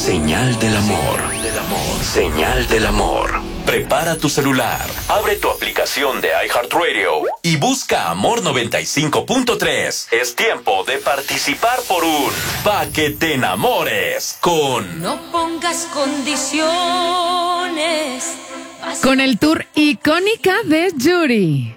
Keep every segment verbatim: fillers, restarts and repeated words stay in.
Señal del amor. Señal del amor. Prepara tu celular, abre tu aplicación de iHeartRadio y busca Amor noventa y cinco punto tres. Es tiempo de participar por un Pa' que te enamores con... No pongas condiciones. Con el tour icónica de Yuri.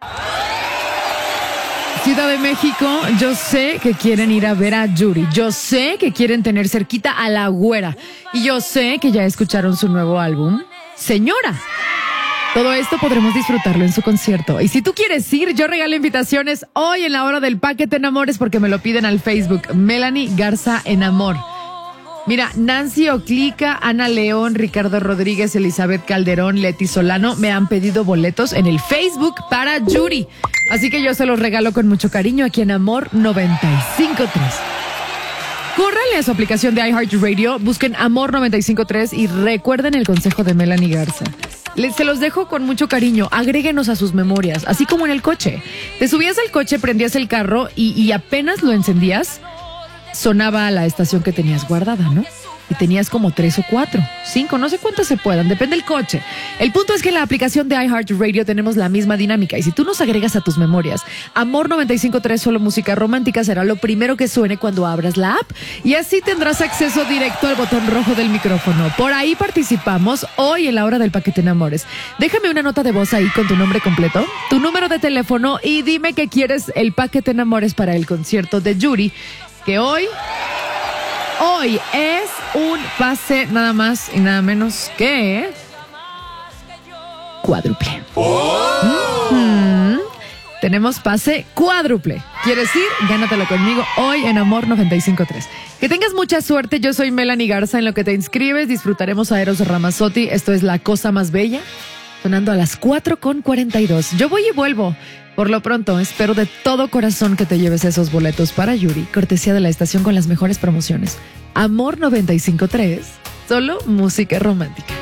Ciudad de México, yo sé que quieren ir a ver a Yuri. Yo sé que quieren tener cerquita a la güera. Y yo sé que ya escucharon su nuevo álbum, Señora. Todo esto podremos disfrutarlo en su concierto. Y si tú quieres ir, yo regalo invitaciones hoy en la hora del Pa' que te enamores porque me lo piden al Facebook. Melanie Garza en Amor. Mira, Nancy Oclica, Ana León, Ricardo Rodríguez, Elizabeth Calderón, Leti Solano me han pedido boletos en el Facebook para Yuri. Así que yo se los regalo con mucho cariño aquí en Amor noventa y cinco punto tres. Córranle a su aplicación de iHeartRadio, busquen Amor noventa y cinco punto tres y recuerden el consejo de Melanie Garza. Les, se los dejo con mucho cariño, agréguenos a sus memorias, así como en el coche. Te subías al coche, prendías el carro y, y apenas lo encendías, sonaba la estación que tenías guardada, ¿no? Y tenías como tres o cuatro, cinco, no sé cuántas se puedan, depende del coche. El punto es que en la aplicación de iHeartRadio tenemos la misma dinámica y si tú nos agregas a tus memorias, Amor noventa y cinco punto tres, solo música romántica, será lo primero que suene cuando abras la app y así tendrás acceso directo al botón rojo del micrófono. Por ahí participamos hoy en la hora del Pa' que te enamores. Déjame una nota de voz ahí con tu nombre completo, tu número de teléfono y dime que quieres el Pa' que te enamores para el concierto de Yuri, que hoy... Hoy es un pase nada más y nada menos que cuádruple. Oh. Mm-hmm. Tenemos pase cuádruple. ¿Quieres ir? Gánatelo conmigo hoy en Amor noventa y cinco punto tres. Que tengas mucha suerte. Yo soy Melanie Garza. En lo que te inscribes disfrutaremos a Eros Ramazzotti. Esto es La Cosa Más Bella. Sonando a las cuatro con cuarenta y dos. Yo voy y vuelvo. Por lo pronto, espero de todo corazón que te lleves esos boletos para Yuri, cortesía de la estación con las mejores promociones. Amor noventa y cinco punto tres, solo música romántica.